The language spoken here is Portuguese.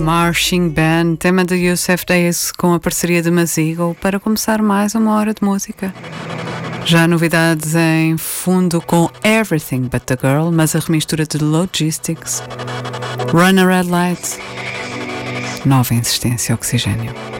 Marching Band, tema de Youssef Days com a parceria de Mazigo, para começar mais uma hora de música. Já novidades em fundo com Everything But The Girl, mas a remistura de Logistics, Run a Red Light, nova insistência Oxigênio.